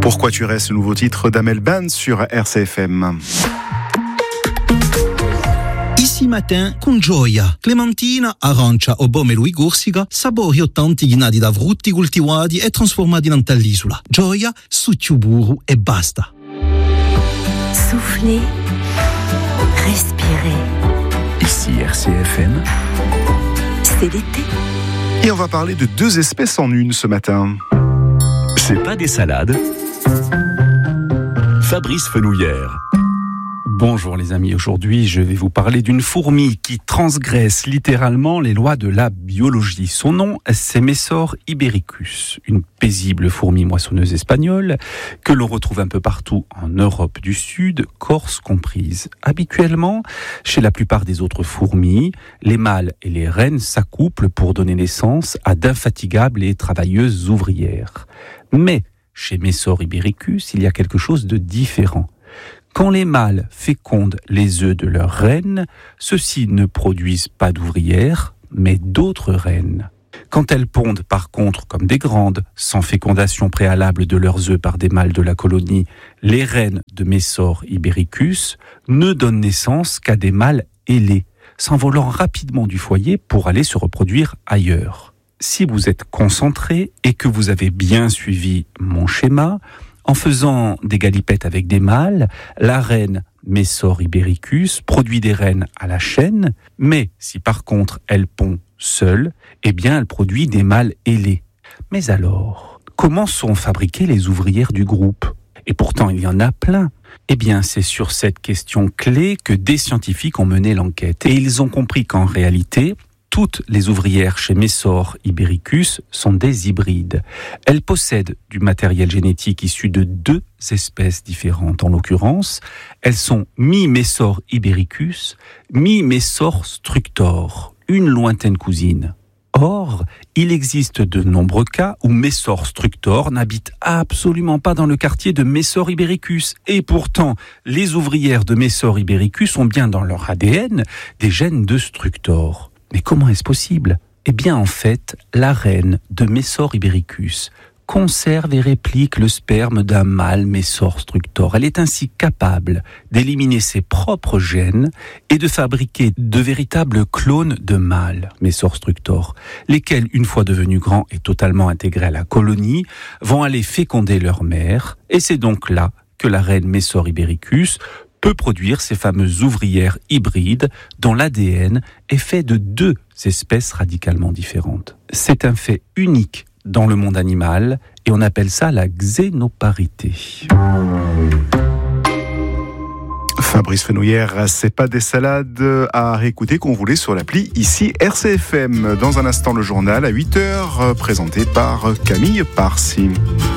Pourquoi tu restes, le nouveau titre d'Amel Band sur RCFM. Ici matin con gioia, clementina, arancia o pomelo e corsica, sapori o tanti ghinati da frutti coltivati e trasformati in tall'isola. Gioia, succio burro e basta. Soufflez, respirez. Ici RCFM, C'est l'été. Et on va parler de 2 espèces en une ce matin. c'est pas des salades. Fabrice Fenouillère. Bonjour les amis, aujourd'hui je vais vous parler d'une fourmi qui transgresse littéralement les lois de la biologie. Son nom, c'est Messor ibericus, une paisible fourmi moissonneuse espagnole que l'on retrouve un peu partout en Europe du Sud, Corse comprise. Habituellement, chez la plupart des autres fourmis, les mâles et les reines s'accouplent pour donner naissance à d'infatigables et travailleuses ouvrières. Mais chez Messor ibericus, il y a quelque chose de différent. Quand les mâles fécondent les œufs de leurs reines, ceux-ci ne produisent pas d'ouvrières, mais d'autres reines. Quand elles pondent par contre comme des grandes, sans fécondation préalable de leurs œufs par des mâles de la colonie, les reines de Messor ibericus ne donnent naissance qu'à des mâles ailés, s'envolant rapidement du foyer pour aller se reproduire ailleurs. Si vous êtes concentré et que vous avez bien suivi mon schéma, en faisant des galipettes avec des mâles, la reine Messor ibericus produit des reines à la chaîne, mais si par contre elle pond seule, eh bien elle produit des mâles ailés. Mais alors, comment sont fabriquées les ouvrières du groupe ? Et pourtant il y en a plein. Eh bien c'est sur cette question clé que des scientifiques ont mené l'enquête. Et ils ont compris qu'en réalité, toutes les ouvrières chez Messor ibericus sont des hybrides. Elles possèdent du matériel génétique issu de 2 espèces différentes. En l'occurrence, elles sont mi-Messor ibericus, mi-Messor structor, une lointaine cousine. Or, il existe de nombreux cas où Messor structor n'habite absolument pas dans le quartier de Messor ibericus. Et pourtant, les ouvrières de Messor ibericus ont bien dans leur ADN des gènes de structor. Mais comment est-ce possible ? Eh bien, en fait, la reine de Messor ibericus conserve et réplique le sperme d'un mâle Messor structor. Elle est ainsi capable d'éliminer ses propres gènes et de fabriquer de véritables clones de mâles Messor structor, lesquels, une fois devenus grands et totalement intégrés à la colonie, vont aller féconder leur mère. Et c'est donc là que la reine Messor ibericus peut produire ces fameuses ouvrières hybrides dont l'ADN est fait de 2 espèces radicalement différentes. C'est un fait unique dans le monde animal et on appelle ça la xénoparité. Fabrice Fenouillère, c'est pas des salades à réécouter qu'on voulait sur l'appli ici RCFM. Dans un instant, le journal à 8h, présenté par Camille Parsi.